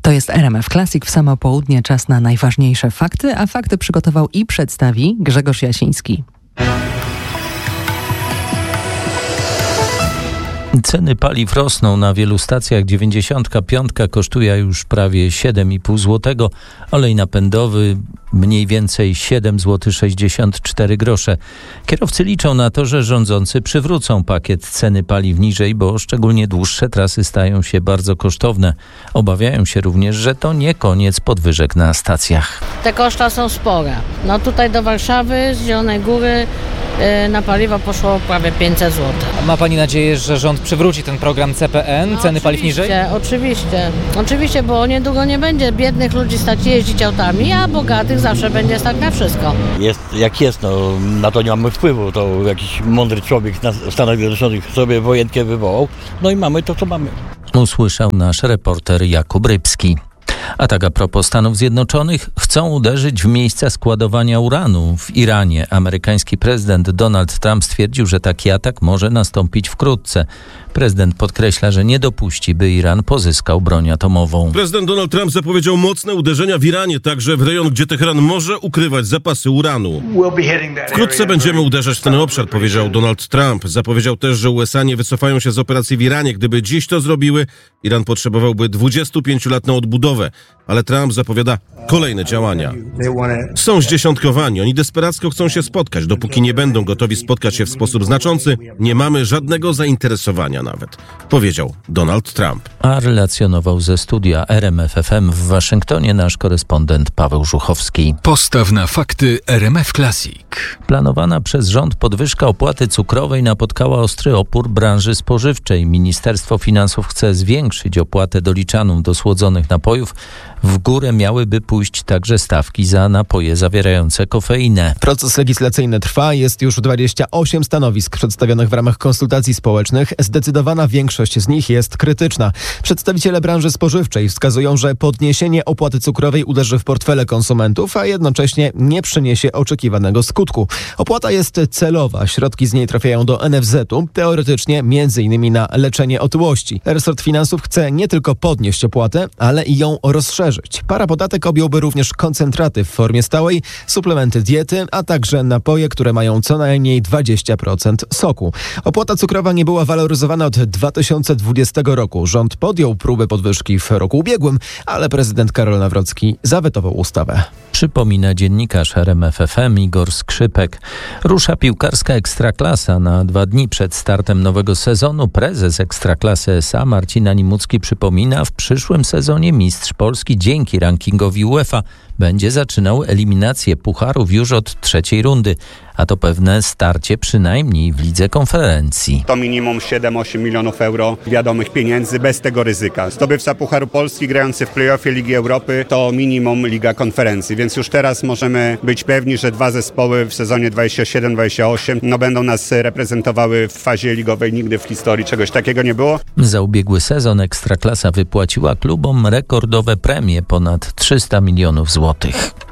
To jest RMF Classic w samo południe, czas na najważniejsze fakty, a fakty przygotował i przedstawi Grzegorz Jasiński. Ceny paliw rosną. Na wielu stacjach 95 kosztuje już prawie 7,5 zł. Olej napędowy mniej więcej 7,64 zł. Kierowcy liczą na to, że rządzący przywrócą pakiet ceny paliw niżej, bo szczególnie dłuższe trasy stają się bardzo kosztowne. Obawiają się również, że to nie koniec podwyżek na stacjach. Te koszta są spore. No tutaj do Warszawy z Zielonej Góry na paliwo poszło prawie 500 zł. Ma Pani nadzieję, że rząd przywróci ten program CPN, ceny paliw niżej? Oczywiście, bo niedługo nie będzie biednych ludzi stać jeździć autami, a bogatych zawsze będzie stać na wszystko. Jest jak jest, no na to nie mamy wpływu. To jakiś mądry człowiek w Stanach Zjednoczonych sobie wojenkę wywołał, no i mamy to, co mamy. Usłyszał nasz reporter Jakub Rybski. A tak a propos Stanów Zjednoczonych, chcą uderzyć w miejsca składowania uranu w Iranie. Amerykański prezydent Donald Trump stwierdził, że taki atak może nastąpić wkrótce. Prezydent podkreśla, że nie dopuści, by Iran pozyskał broń atomową. Prezydent Donald Trump zapowiedział mocne uderzenia w Iranie, także w rejon, gdzie Teheran może ukrywać zapasy uranu. Wkrótce będziemy uderzać w ten obszar, powiedział Donald Trump. Zapowiedział też, że USA nie wycofają się z operacji w Iranie. Gdyby dziś to zrobiły, Iran potrzebowałby 25 lat na odbudowę. Ale Trump zapowiada kolejne działania. Są zdziesiątkowani, oni desperacko chcą się spotkać. Dopóki nie będą gotowi spotkać się w sposób znaczący, nie mamy żadnego zainteresowania nawet, powiedział Donald Trump. A relacjonował ze studia RMF FM w Waszyngtonie nasz korespondent Paweł Żuchowski. Postaw na fakty RMF Classic. Planowana przez rząd podwyżka opłaty cukrowej napotkała ostry opór branży spożywczej. Ministerstwo Finansów chce zwiększyć opłatę doliczaną do słodzonych napojów. W górę miałyby pójść także stawki za napoje zawierające kofeinę. Proces legislacyjny trwa, jest już 28 stanowisk przedstawionych w ramach konsultacji społecznych. Zdecydowana większość z nich jest krytyczna. Przedstawiciele branży spożywczej wskazują, że podniesienie opłaty cukrowej uderzy w portfele konsumentów, a jednocześnie nie przyniesie oczekiwanego skutku. Opłata jest celowa, środki z niej trafiają do NFZ-u, teoretycznie m.in. na leczenie otyłości. Resort finansów chce nie tylko podnieść opłatę, ale i ją rozszerzyć. Parapodatek objąłby również koncentraty w formie stałej, suplementy diety, a także napoje, które mają co najmniej 20% soku. Opłata cukrowa nie była waloryzowana od 2020 roku. Rząd podjął próbę podwyżki w roku ubiegłym, ale prezydent Karol Nawrocki zawetował ustawę. Przypomina dziennikarz RMF FM Igor Skrzypek. Rusza piłkarska Ekstraklasa. Na 2 dni przed startem nowego sezonu prezes Ekstraklasy S.A. Marcin Animucki przypomina, w przyszłym sezonie mistrz Polski dzięki rankingowi UEFA będzie zaczynał eliminację pucharów już od 3. rundy, a to pewne starcie przynajmniej w Lidze Konferencji. To minimum 7-8 milionów euro wiadomych pieniędzy bez tego ryzyka. Zdobywca Pucharu Polski grający w play-offie Ligi Europy to minimum Liga Konferencji, więc już teraz możemy być pewni, że 2 zespoły w sezonie 27-28 będą nas reprezentowały w fazie ligowej. Nigdy w historii czegoś takiego nie było. Za ubiegły sezon Ekstraklasa wypłaciła klubom rekordowe premie, ponad 300 milionów złotych.